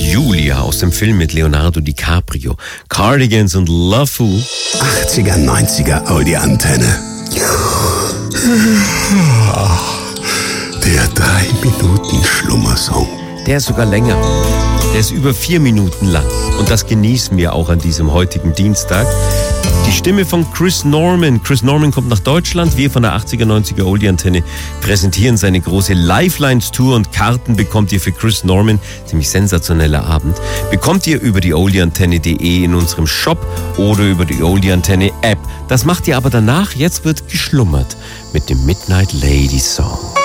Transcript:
Julia aus dem Film mit Leonardo DiCaprio. Cardigans und Love Who. 80er, 90er Audi-Antenne. Der 3-Minuten-Schlummersong. Der ist sogar länger. Der ist über 4 Minuten lang. Und das genießen wir auch an diesem heutigen Dienstag. Die Stimme von Chris Norman. Chris Norman kommt nach Deutschland. Wir von der 80er, 90er Oldie-Antenne präsentieren seine große Lifelines-Tour und Karten bekommt ihr für Chris Norman. Ziemlich sensationeller Abend. Bekommt ihr über die oldieantenne.de in unserem Shop oder über die Oldie-Antenne-App. Das macht ihr aber danach. Jetzt wird geschlummert mit dem Midnight Lady Song.